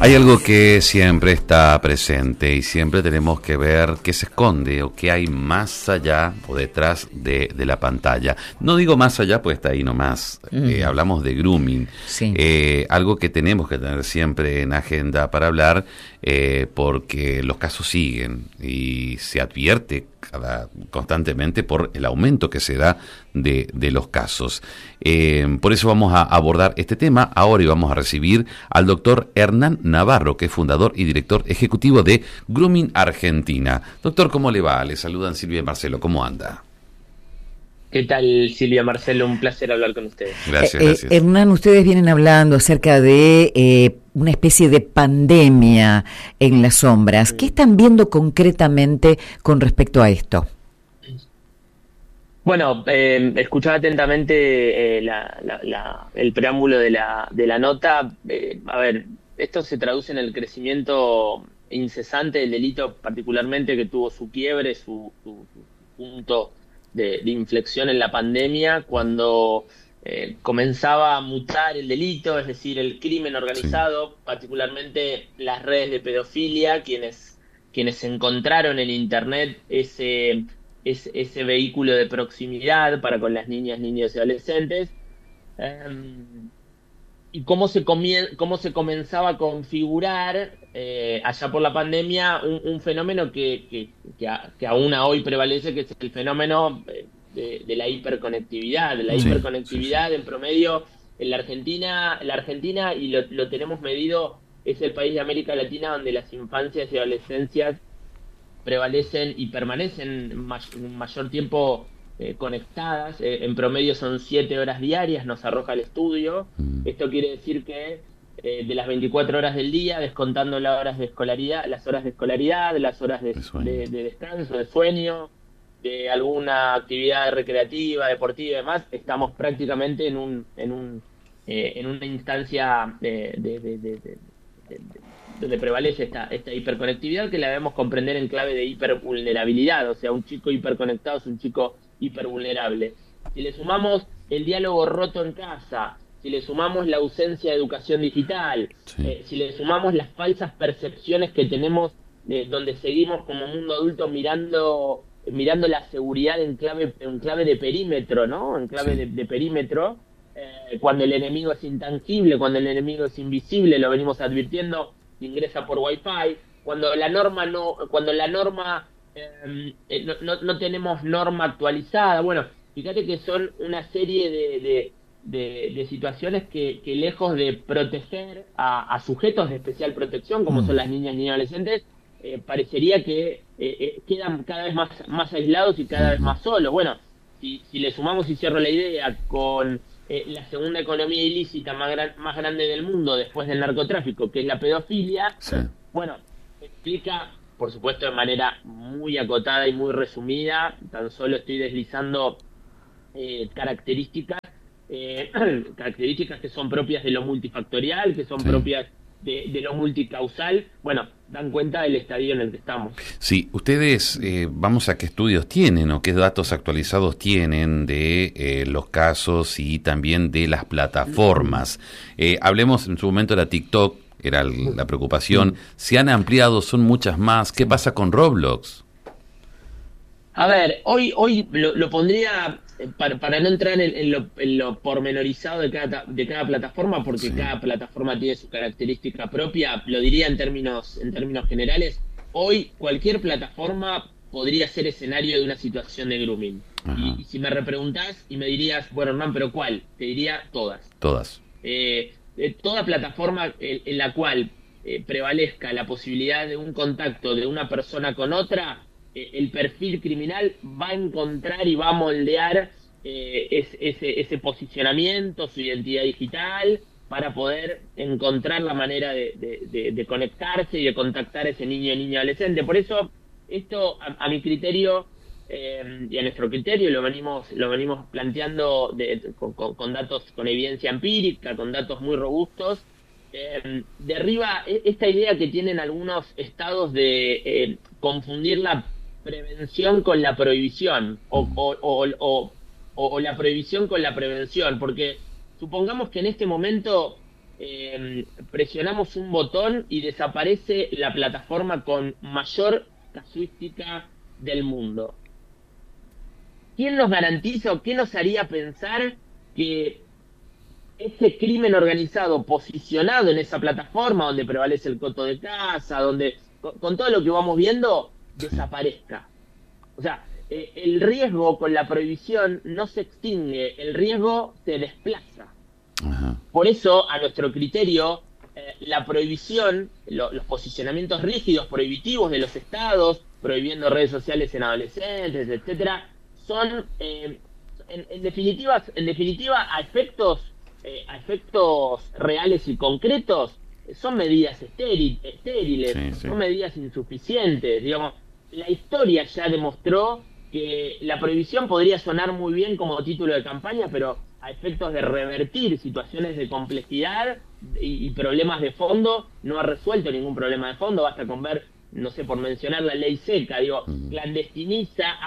Hay algo que siempre está presente y siempre tenemos que ver qué se esconde o qué hay más allá o detrás de la pantalla. No digo más allá, pues está ahí nomás. Hablamos de grooming. Sí. Algo que tenemos que tener siempre en agenda para hablar, porque los casos siguen y se advierte constantemente por el aumento que se da de los casos. Por eso vamos a abordar este tema ahora y vamos a recibir al doctor Hernán Navarro, que es fundador y director ejecutivo de Grooming Argentina. Doctor, ¿cómo le va? Le saludan Silvia y Marcelo. ¿Cómo anda? ¿Qué tal, Silvia, Marcelo? Un placer hablar con ustedes. Gracias. Hernán, ustedes vienen hablando acerca de una especie de pandemia en las sombras. ¿Qué están viendo concretamente con respecto a esto? Bueno, escuchaba atentamente el preámbulo de la nota. A ver, esto se traduce en el crecimiento incesante del delito, particularmente que tuvo su quiebre, su punto de inflexión en la pandemia, cuando comenzaba a mutar el delito, es decir, el crimen organizado, sí. Particularmente las redes de pedofilia, quienes encontraron en Internet ese vehículo de proximidad para con las niñas, niños y adolescentes, y cómo se comenzaba a configurar allá por la pandemia un fenómeno que aún hoy prevalece, que es el fenómeno de la hiperconectividad. Hiperconectividad, en promedio, en la Argentina, y lo tenemos medido, es el país de América Latina donde las infancias y adolescencias prevalecen y permanecen un mayor tiempo conectadas. En promedio son 7 horas diarias, nos arroja el estudio. Esto quiere decir que de las 24 horas del día, descontando las horas de escolaridad, las horas de descanso, de sueño, de alguna actividad recreativa, deportiva y demás, estamos prácticamente en una instancia donde prevalece esta hiperconectividad, que la debemos comprender en clave de hipervulnerabilidad. O sea, un chico hiperconectado es un chico hipervulnerable. Si le sumamos el diálogo roto en casa, si le sumamos la ausencia de educación digital, sí. Si le sumamos las falsas percepciones que tenemos, donde seguimos como mundo adulto mirando la seguridad en clave de perímetro, ¿no? En clave de perímetro, cuando el enemigo es intangible, cuando el enemigo es invisible, lo venimos advirtiendo, ingresa por Wi-Fi, cuando la norma no tenemos norma actualizada. Bueno, fíjate que son una serie de situaciones que lejos de proteger a sujetos de especial protección, como son las niñas y adolescentes, parecería que quedan cada vez más aislados y cada vez más solos. Bueno, si le sumamos, y cierro la idea, con la segunda economía ilícita más grande del mundo después del narcotráfico, que es la pedofilia, sí. Bueno, explica, por supuesto de manera muy acotada y muy resumida, tan solo estoy deslizando características que son propias de lo multifactorial, que son propias de lo multicausal. Bueno, dan cuenta del estadio en el que estamos. Sí, ustedes, vamos a qué estudios tienen o qué datos actualizados tienen de los casos y también de las plataformas. Hablemos en su momento de la TikTok, era la preocupación. ¿Se han ampliado? ¿Son muchas más? ¿Qué pasa con Roblox? A ver, hoy lo pondría, para no entrar en lo pormenorizado de cada plataforma, porque cada plataforma tiene su característica propia, lo diría en términos generales. Hoy cualquier plataforma podría ser escenario de una situación de grooming. Y si me repreguntás y me dirías, bueno, Hernán, ¿pero cuál? Te diría todas. Toda plataforma en la cual prevalezca la posibilidad de un contacto de una persona con otra, el perfil criminal va a encontrar y va a moldear ese posicionamiento, su identidad digital, para poder encontrar la manera de conectarse y de contactar a ese niño adolescente. Por eso, esto, a mi criterio y a nuestro criterio, lo venimos planteando con datos, con evidencia empírica, con datos muy robustos. Derriba esta idea que tienen algunos estados de confundir la prevención con la prohibición, o la prohibición con la prevención, porque supongamos que en este momento presionamos un botón y desaparece la plataforma con mayor casuística del mundo. ¿Quién nos garantiza o qué nos haría pensar que ese crimen organizado posicionado en esa plataforma donde prevalece el coto de caza, donde con todo lo que vamos viendo, desaparezca? O sea, el riesgo con la prohibición no se extingue, el riesgo se desplaza. Ajá. Por eso, a nuestro criterio, la prohibición, los posicionamientos rígidos, prohibitivos de los estados, prohibiendo redes sociales en adolescentes, etcétera, son, en definitiva, a efectos reales y concretos, son medidas estériles, Sí. son medidas insuficientes. Digamos, la historia ya demostró que la prohibición podría sonar muy bien como título de campaña, pero a efectos de revertir situaciones de complejidad y problemas de fondo, no ha resuelto ningún problema de fondo. Basta con ver, no sé, por mencionar la ley seca, clandestiniza,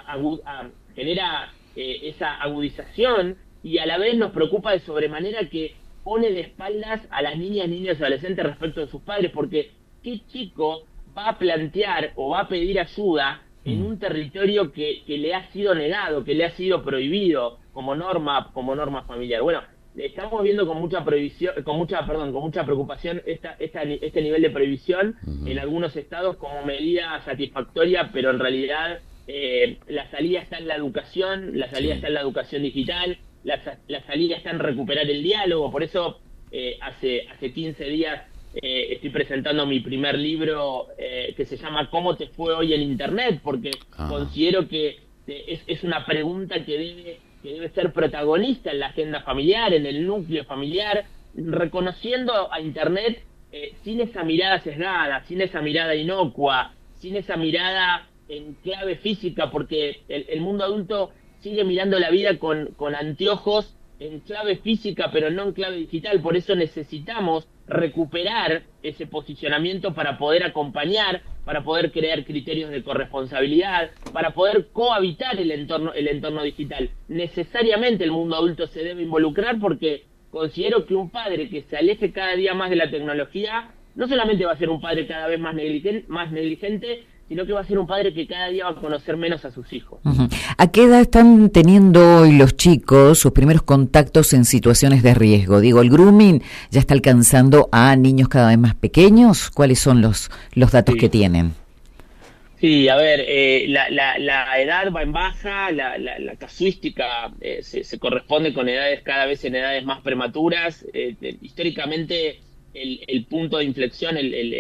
genera esa agudización, y a la vez nos preocupa de sobremanera que pone de espaldas a las niñas, niños y adolescentes respecto de sus padres, porque ¿qué chico va a plantear o va a pedir ayuda en un territorio que le ha sido negado, que le ha sido prohibido como norma familiar? Bueno, estamos viendo con mucha preocupación este nivel de prohibición en algunos estados como medida satisfactoria, pero en realidad la salida está en la educación, la salida está en la educación digital, la salida está en recuperar el diálogo. Por eso hace 15 días estoy presentando mi primer libro que se llama ¿Cómo te fue hoy en Internet? Porque considero que es una pregunta que debe ser protagonista en la agenda familiar, en el núcleo familiar, reconociendo a Internet sin esa mirada sesgada, sin esa mirada inocua, sin esa mirada en clave física, porque el mundo adulto sigue mirando la vida con anteojos en clave física, pero no en clave digital. Por eso necesitamos recuperar ese posicionamiento para poder acompañar, para poder crear criterios de corresponsabilidad, para poder cohabitar el entorno digital. Necesariamente el mundo adulto se debe involucrar, porque considero que un padre que se aleje cada día más de la tecnología no solamente va a ser un padre cada vez más negligente, sino que va a ser un padre que cada día va a conocer menos a sus hijos. Uh-huh. ¿A qué edad están teniendo hoy los chicos sus primeros contactos en situaciones de riesgo? Digo, ¿el grooming ya está alcanzando a niños cada vez más pequeños? ¿Cuáles son los datos que tienen? Sí, a ver, la edad va en baja, la casuística se corresponde con cada vez en edades más prematuras. Históricamente el punto de inflexión,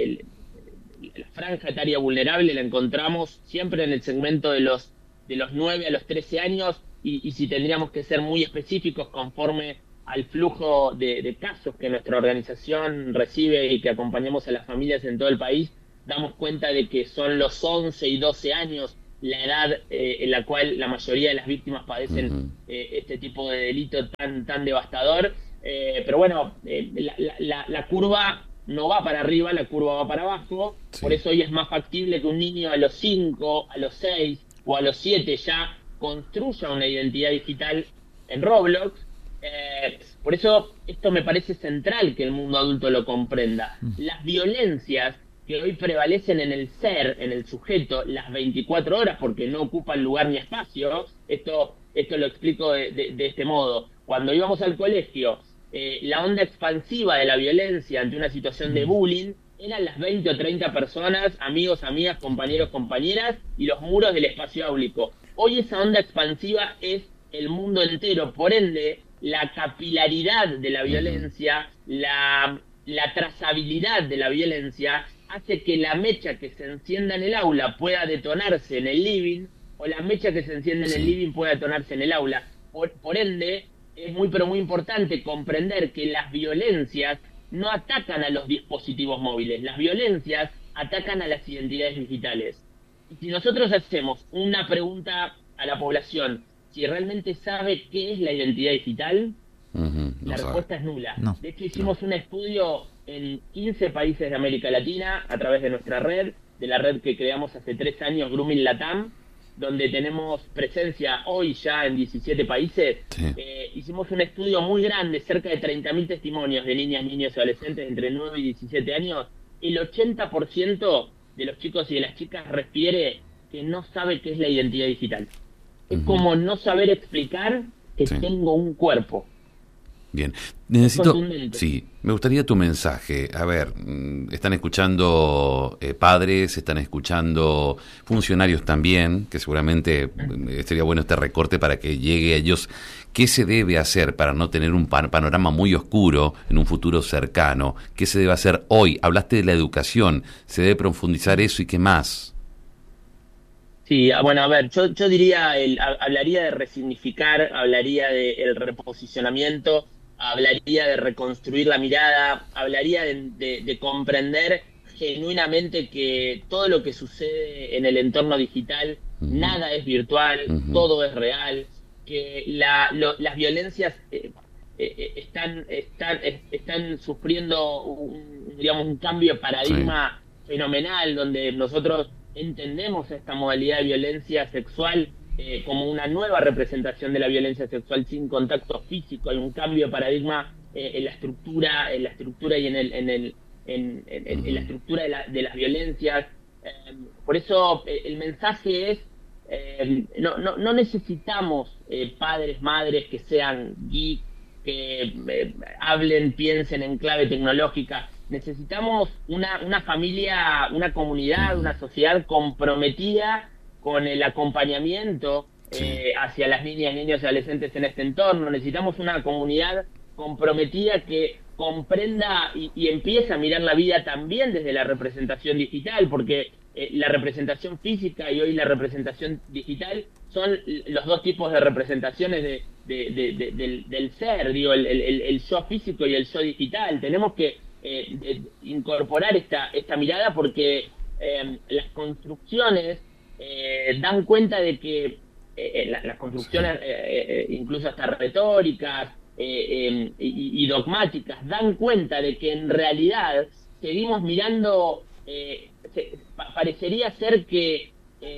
la franja etaria vulnerable la encontramos siempre en el segmento de los 9 a los 13 años, y si tendríamos que ser muy específicos conforme al flujo de casos que nuestra organización recibe y que acompañamos a las familias en todo el país, damos cuenta de que son los 11 y 12 años la edad en la cual la mayoría de las víctimas padecen este tipo de delito tan devastador. Pero bueno, la curva no va para arriba, la curva va para abajo. Sí. Por eso hoy es más factible que un niño a los 5, a los 6 o a los 7 ya construya una identidad digital en Roblox. Por eso esto me parece central que el mundo adulto lo comprenda. Las violencias que hoy prevalecen en el ser, en el sujeto, las 24 horas, porque no ocupan lugar ni espacio. Esto lo explico de este modo. Cuando íbamos al colegio, la onda expansiva de la violencia ante una situación de bullying eran las 20 o 30 personas, amigos, amigas, compañeros, compañeras, y los muros del espacio áulico. Hoy esa onda expansiva es el mundo entero. Por ende, la capilaridad de la violencia, la trazabilidad de la violencia, hace que la mecha que se encienda en el aula pueda detonarse en el living, o la mecha que se enciende en el living pueda detonarse en el aula. Por ende, es muy pero muy importante comprender que las violencias no atacan a los dispositivos móviles, las violencias atacan a las identidades digitales. Y si nosotros hacemos una pregunta a la población, si realmente sabe qué es la identidad digital, la respuesta es nula. No, de hecho, hicimos un estudio en 15 países de América Latina a través de nuestra red, de la red que creamos hace 3 años, Grooming Latam, donde tenemos presencia hoy ya en 17 países, Sí. Hicimos un estudio muy grande, cerca de 30.000 testimonios de niñas, niños y adolescentes entre 9 y 17 años. El 80% de los chicos y de las chicas refiere que no sabe qué es la identidad digital. Es como no saber explicar que Sí. tengo un cuerpo. Bien, necesito, contundente. sí, me gustaría tu mensaje. A ver, están escuchando padres, están escuchando funcionarios también, que seguramente sería bueno este recorte para que llegue a ellos. ¿Qué se debe hacer para no tener un panorama muy oscuro en un futuro cercano? ¿Qué se debe hacer hoy? Hablaste de la educación, ¿se debe profundizar eso y qué más? Sí, bueno, a ver, yo diría, hablaría de resignificar, hablaría del reposicionamiento, hablaría de reconstruir la mirada, hablaría de comprender genuinamente que todo lo que sucede en el entorno digital, nada es virtual, todo es real, que las violencias están sufriendo digamos, un cambio de paradigma fenomenal, donde nosotros entendemos esta modalidad de violencia sexual como una nueva representación de la violencia sexual sin contacto físico. Hay un cambio de paradigma en la estructura y en la estructura de las violencias. Por eso el mensaje es no necesitamos padres, madres que sean geeks, que hablen, piensen en clave tecnológica. Necesitamos una familia, una comunidad, una sociedad comprometida con el acompañamiento hacia las niñas, niños y adolescentes en este entorno. Necesitamos una comunidad comprometida que comprenda y empiece a mirar la vida también desde la representación digital, porque la representación física y hoy la representación digital son los dos tipos de representaciones del ser, digo, el yo físico y el yo digital. Tenemos que incorporar esta mirada porque las construcciones dan cuenta de que las construcciones, incluso hasta retóricas y dogmáticas, dan cuenta de que en realidad seguimos mirando, parecería ser que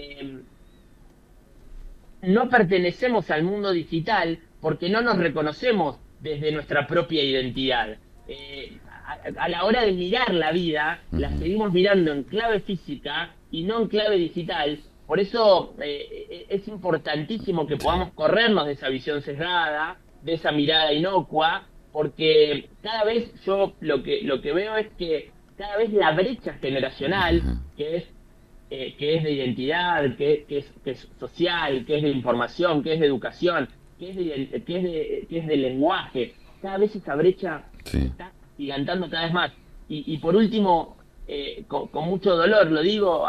no pertenecemos al mundo digital porque no nos reconocemos desde nuestra propia identidad. A la hora de mirar la vida, la seguimos mirando en clave física y no en clave digital. Por eso es importantísimo que podamos corrernos de esa visión sesgada, de esa mirada inocua, porque cada vez yo lo que veo es que cada vez la brecha generacional, que es de identidad, que es social, que es de información, que es de educación, que es de lenguaje, cada vez esa brecha está gigantando cada vez más. Y por último, con mucho dolor lo digo,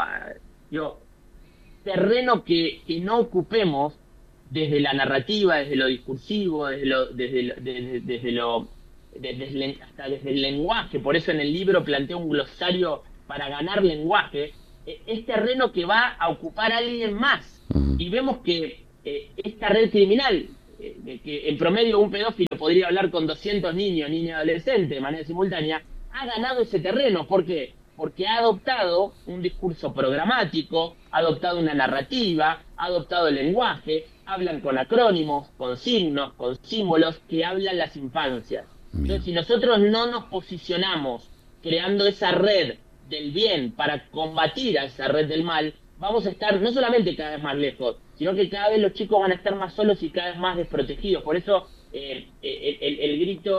terreno que no ocupemos desde la narrativa, desde lo discursivo, hasta desde el lenguaje. Por eso en el libro planteo un glosario para ganar lenguaje. Es terreno que va a ocupar a alguien más. Y vemos que esta red criminal, que en promedio un pedófilo podría hablar con 200 niños y adolescentes de manera simultánea, ha ganado ese terreno. ¿Por qué? Porque ha adoptado un discurso programático, ha adoptado una narrativa, ha adoptado el lenguaje, hablan con acrónimos, con signos, con símbolos que hablan las infancias. Entonces, si nosotros no nos posicionamos creando esa red del bien para combatir a esa red del mal, vamos a estar no solamente cada vez más lejos, sino que cada vez los chicos van a estar más solos y cada vez más desprotegidos. Por eso el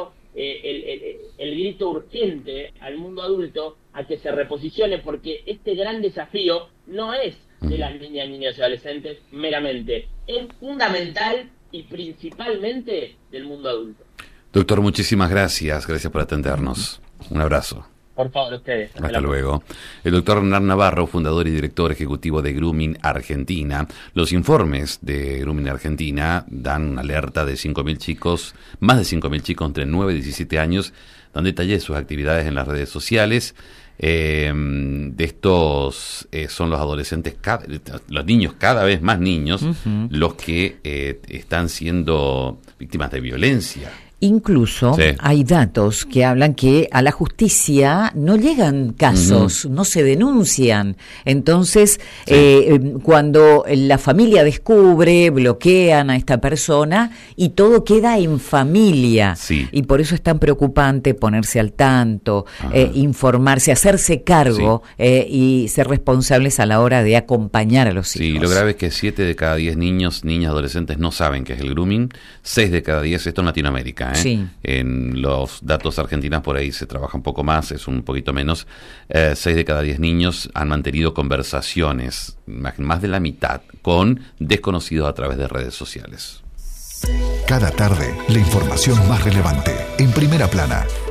grito urgente al mundo adulto a que se reposicione, porque este gran desafío no es de las niñas, niños y adolescentes meramente, es fundamental y principalmente del mundo adulto. Doctor, muchísimas gracias por atendernos. Un abrazo. Por favor, ustedes. Hasta luego. El doctor Hernán Navarro, fundador y director ejecutivo de Grooming Argentina. Los informes de Grooming Argentina dan alerta de 5.000 chicos, más de 5.000 chicos entre 9 y 17 años, dan detalle de sus actividades en las redes sociales. De estos son los adolescentes, los niños, cada vez más niños, los que están siendo víctimas de violencia. Incluso hay datos que hablan que a la justicia no llegan casos, no se denuncian. Entonces, cuando la familia descubre, bloquean a esta persona y todo queda en familia. Sí. Y por eso es tan preocupante ponerse al tanto, informarse, hacerse cargo y ser responsables a la hora de acompañar a los hijos. Sí, lo grave es que 7 de cada 10 niños, niñas, adolescentes no saben qué es el grooming. 6 de cada 10, esto en Latinoamérica, Sí. En los datos argentinos por ahí se trabaja un poco más, es un poquito menos. 6 de cada 10 niños han mantenido conversaciones, más de la mitad, con desconocidos a través de redes sociales. Cada tarde, la información más relevante, en Primera Plana.